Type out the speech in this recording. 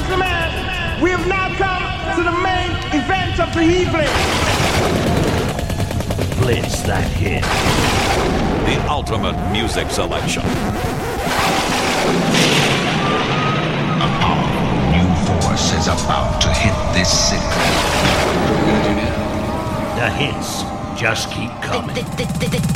gentlemen, we have now come to the main event of the evening. Blitz that hit. The ultimate music selection. A powerful new force is about to hit this city. What are we gonna do now? The hits just keep coming.